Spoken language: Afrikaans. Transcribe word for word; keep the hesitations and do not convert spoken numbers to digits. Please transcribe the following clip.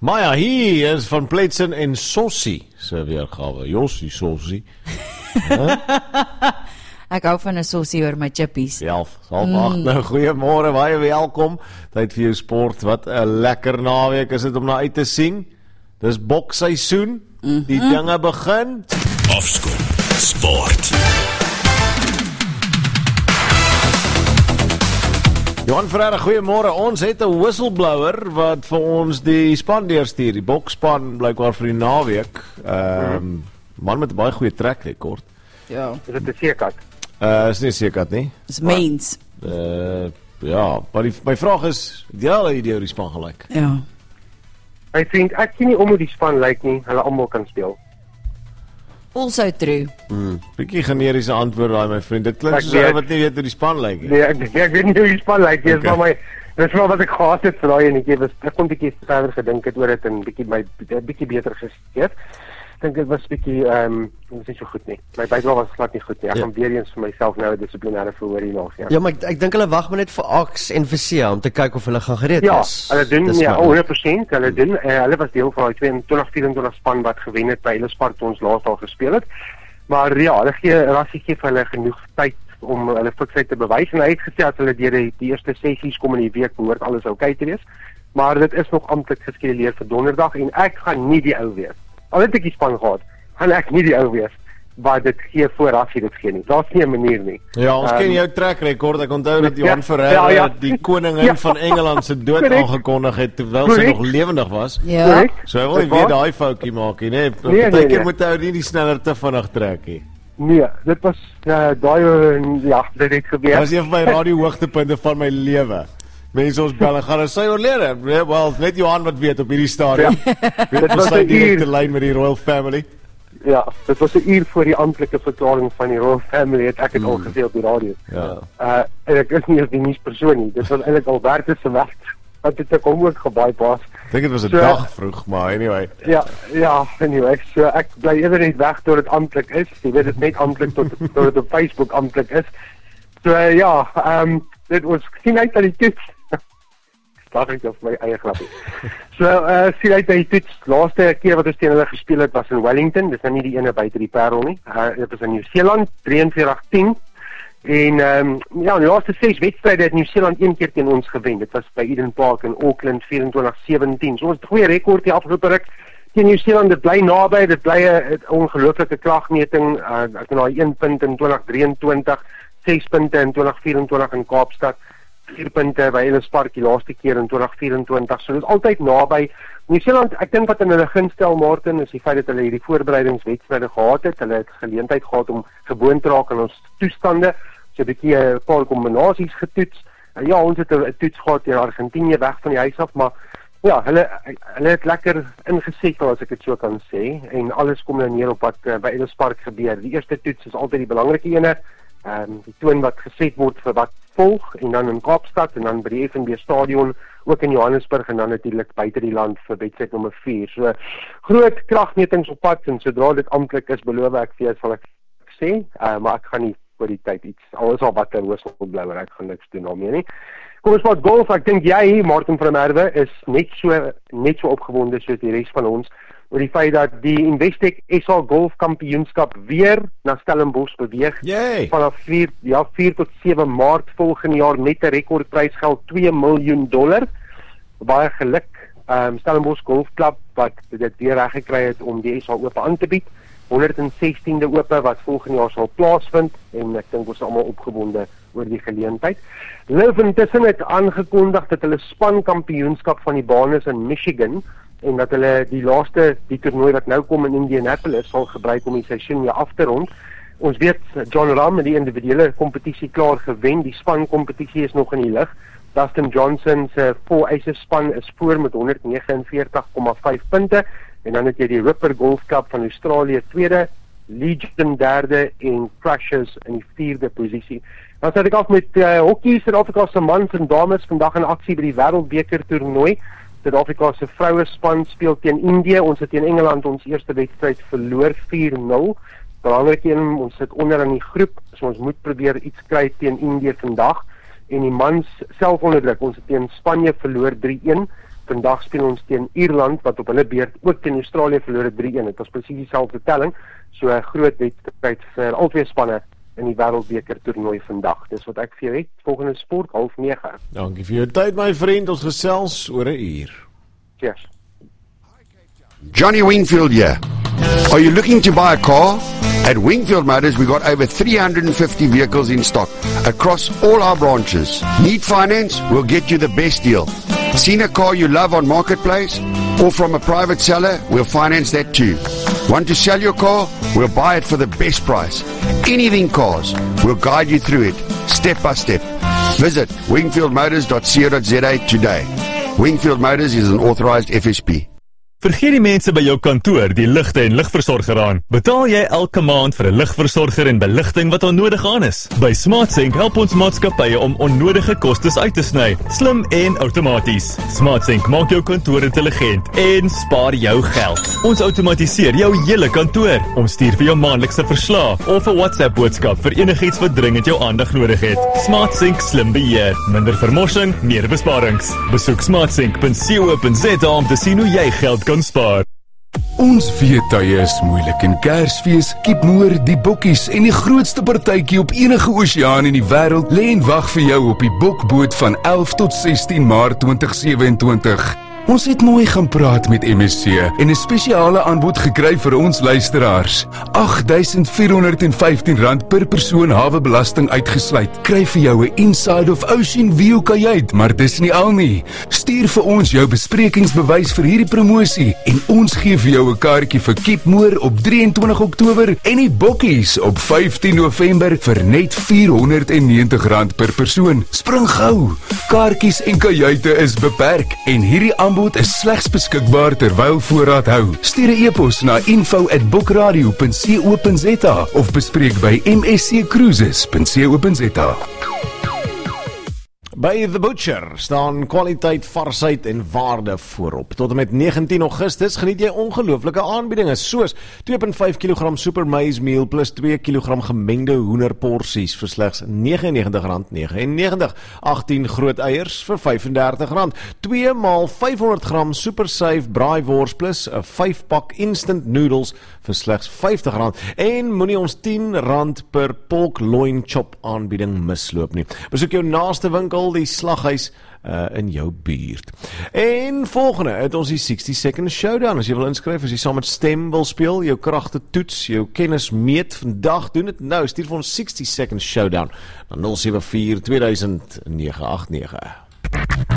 Maya, hier is van Pletsen en Sossie se weergawe. Jossie, Sossie. Ek hou van 'n sossie oor my chippies. elf, half acht. Mm. Nou, goeiemôre, baie welkom. Tyd vir jou sport. Wat 'n lekker naweek is dit om na uit te sien. Dis bokseisoen. Mm-hmm. Die dinge begin. Afskop Sport. Johan Ferreira, goeiemôre. Ons het 'n whistleblower wat vir ons die span deurstuur. Die boksspan blykbaar vir die naweek. Ehm um, man met 'n baie goeie trek rekord. Ja. Is dit 'n seekat? Uh, is nie seker nie. Dis mens. Uh, ja, maar die, my vraag is, het jy al 'n idee hoe die span gelyk? Ja. My vriend, ek sien nie om hoe die span lyk nie. Hulle almal kan speel. Also true. Hmm. Bietjie generiese antwoord daai my vriend. Dit klink Ek soos jy weet. wat nie weet hoe die span lyk nie. Nee, ek, ek weet nie hoe die span lyk nie. Dis maar my dis maar wat ek gehad het vir daai en ek het ek kon 'n bietjie verder gedink het oor dit en bietjie my bietjie beter gesteef. Ek dink dit was bietjie ehm um, was nie so goed nie. My bydrae was glad nie goed nie. Ek Ja. gaan weer eens vir myself nou 'n dissiplinêre verhoor hier nog, ja. Ja, maar ek, ek dink hulle wag maar net vir Ax en vir Sia om te kyk of hulle gaan gereed Ja, is. hulle doen Dis ja, maar- honderd persent. Hulle doen uh, hulle was deel van die tweeëntwintig vyerentwintig span wat gewen het by Elspar toe ons laas al gespeel het. Maar ja, hulle gee Rassie gee vir hulle genoeg tyd om hulle fiksheid te bewys en hy het gesê as hulle deur die, die eerste sessies kom in die week behoort alles oukei okay te wees. Maar dit is nog amptelik geskeduleer vir donderdag en ek gaan nie die ou wees. Al het ek die span gehad, gaan ek nie die ou wees wat dit gee voor Rassie dit gee nie. Daar's nie 'n manier nie. Ja, ons um, ken jou trek rekord. Ek onthou dat Johan ja, Ferreira ja, ja. die koningin Ja. van Engeland se dood Correct. aangekondig het terwyl sy Correct. nog lewendig was. Ja. Correct. So hy wil nie Dis weer waar. daai foutjie maak nie, nee. Nee, nee, Partykeer nee. moet hy nie die sneller te vinnig trek nie. Nee, dit was uh, daai uh, ja, dit het gebeur. Dit was een van my radio hoogtepunte van my lewe. Mense ons bel en gaan en sy oorlede. Nee, well, net Johan wat weet op hierdie stadium. Weet Dit ons was sy 'n direkte uur. lyn met die Royal Family. Ja, dit was 'n uur voor die amptelike verklaring van die Royal Family het ek het mm. al gesê op die radio. Ja. Uh en ek is nie eens die nuuspersoon nie. Dit was eintlik Albertus se werk wat dit ek hom ook gebypass. Ek dink dit was 'n So- dag vroeg, maar anyway. Ja, ja, anyway, so ek bly eerder net weg tot dit amptelik is. Jy weet dit net amptelik tot tot dit op Facebook amptelik is. So uh, ja, ehm um, dit was sien uit dat die toets. Slag ek op my eie grappie. So uh sien uit dat die toets laaste keer wat ons teen hulle gespeel het was in Wellington. Dis nou nie die ene buite die Parel nie. Uh dit was in Nieu-Seeland drie en veertig tien. En ehm um, ja, in die laaste ses wedstryde het Nieu-Seeland een keer teen ons gewen. Dit was by Eden Park in Auckland vyf twee sewentien. So ons het 'n goeie rekord hier afgelope ruk. Teen Nieu-Seeland, dit bly naby, dit bly 'n ongelooflike kragmeting. Uh, ek het nou een punt in twintig drieëntwintig, ses punte in twintig vyerentwintig in Kaapstad, vier punte by Elspar die laaste keer in twintig vyerentwintig. So dit is altyd naby. Nieu-Seeland, ek dink wat in hulle gunstel Martin is die feit dat hulle hierdie voorbereidingswedstryde gehad het. Hulle het geleentheid gehad om gewoon te raak aan ons toestande. So 'n bietjie 'n paar kombinasies getoets. Uh, ja, ons het 'n toets gehad teen Argentinië weg van die huis af, maar ja, hulle hulle het lekker ingesettel as ek dit so kan sê en alles kom nou neer op wat uh, by Elspar gebeur. Die eerste toets is altyd die belangrike ene. Ehm um, die toon wat geset word vir wat volg en dan in Kaapstad en dan by die F N B stadion ook in Johannesburg en dan natuurlik buite die land vir wedstryd nommer vier. So groot kragmetings op pad en sodra dit amptelik is, beloof ek vir jou sal ek sê, uh, maar ek gaan nie oor die tyd iets. Al is al wat 'n whistleblower, ek gaan niks doen daarmee nie. Kom ons praat golf. Ek dink jy, Martin van der Merwe, is net so net so opgewonde soos die res van ons oor die feit dat die Investec S A Golf Kampioenskap weer na Stellenbosch beweeg. Yay. Vanaf vier ja vier tot sewe Maart volgende jaar met 'n rekordprysgeld twee miljoen dollar. Baie geluk. Ehm um, Stellenbosch Golf Club wat dit weer reg gekry het om die S A Ope aan te bied. honderd sestiende Ope wat volgende jaar sal plaasvind en ek dink ons is almal opgewonde oor die geleentheid. Liv intussen het aangekondig dat hulle spankampioenskap van die baan is in Michigan en dat hulle die laaste die toernooi wat nou kom in Indianapolis sal gebruik om die seisoen weer af te rond. Ons weet John Ram in die individuele kompetisie klaar gewen, die spankompetisie is nog in die lug. Dustin Johnson se Four Aces span is voor met honderd negenenveertig komma vyf punte en dan het jy die Ripper Golf Cup van Australië tweede, Legion derde en Crushers in die vierde posisie. Dan sit ek af met uh, hockey. Suid-Afrika se mans en dames vandag in aksie by die Wêreldbeker toernooi. Suid-Afrika se vroue span speel teen Indië. Ons het teen Engeland ons eerste wedstryd verloor vier nul. Belangrik een, ons sit onder in die groep, so ons moet probeer iets kry teen Indië vandag. En die mans self onderdruk. Ons het teen Spanje verloor drie een vandag speel ons teen Ierland, wat op hulle beurt ook teen Australië verloor het drie een. Dit was presies dieselfde telling, so 'n groot wedstryd vir albei spanne in die Wêreldbeker toernooi vandag. Dis wat ek vir jou het, volgende sport, half nege. Dankie vir jou tyd, my vriend, ons gesels oor 'n uur. Cheers. Johnny Wingfield here. Are you looking to buy a car? At Wingfield Motors, we got over three hundred fifty vehicles in stock across all our branches. Need finance? We'll get you the best deal. Seen a car you love on Marketplace? Or from a private seller? We'll finance that too. Want to sell your car? We'll buy it for the best price. Anything cars, we'll guide you through it, step by step. Visit wingfield motors dot co dot za today. Wingfield Motors is an authorized F S P. Vergeet die mense by jou kantoor die ligte en ligversorger aan. Betaal jy elke maand vir 'n ligversorger en beligting wat onnodig aan is. By SmartSync help ons maatskappye om onnodige kostes uit te sny, slim en outomaties. SmartSync maak jou kantoor intelligent en spaar jou geld. Ons outomatiseer jou hele kantoor. Ons stuur vir jou maandelikse verslae of 'n WhatsApp boodskap vir enigiets wat dringend jou aandag nodig het. SmartSync slim beheer, minder vermorsing, meer besparings. Besoek smartsync punt co punt za om te sien hoe jy geld kan spaar. Ons weet tye is moeilik en Kersfees, Kipmoor, die bokkies en die grootste partytjie op enige oseaan in die wêreld lê en wag vir jou op die bokboot van elf tot sestien Maart twintig sewe-en-twintig. Ons het mooi gaan praat met M S C en 'n spesiale aanbod gekry vir ons luisteraars. agt duisend vier honderd vyftien rand per persoon hawebelasting uitgesluit. Kry vir jou 'n Inside of Ocean View kajuit, maar dis nie al nie. Stuur vir ons jou besprekingsbewys vir hierdie promosie en ons gee vir jou 'n kaartjie vir Kipmoor op drie en twintig Oktober en die bokkies op vyftien November vir net vier honderd negentig rand per persoon. Spring gou. Kaartjies en kajuite is beperk en hierdie aanbod is slegs beskikbaar terwyl voorraad hou. Stuur 'n e-pos na info at bookradio punt co punt za of bespreek by m s c cruises punt co punt za. By The Butcher staan kwaliteit, varsheid en waarde voorop. Tot en met negentien Augustus geniet jy ongelooflike aanbiedinge soos twee komma vyf kilogram Super Maize Meal plus twee kilogram gemengde hoenderporsies vir slegs negentig en negentig rand negenennegentig. agttien groot eiers vir vyf en dertig rand. twee maal vyfhonderd gram Super Save braaivors plus 'n vyf pak instant noodles vir slegs vyftig rand. En moenie ons tien rand per pork loin chop aanbieding misloop nie. Besoek jou naaste winkel, die slaghuis uh, in jou buurt. En volgende het ons die sixty second showdown. As jy wil inskryf, as jy saam met stem wil speel, jou kragte toets, jou kennis meet, vandag doen dit nou. Stuur vir ons sixty second showdown na nul sewe vier twee duisend nege agt nege.